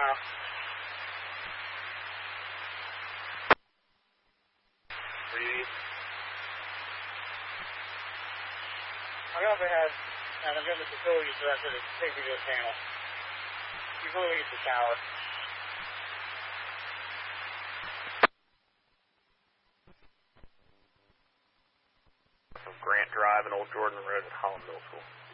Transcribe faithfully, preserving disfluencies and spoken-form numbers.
mile. Breathe. I'm going to have, and I'm going to facility so that's going to take me to the panel. You're going to leave the tower. From Grant Drive and Old Jordan Road at Holland Middle School.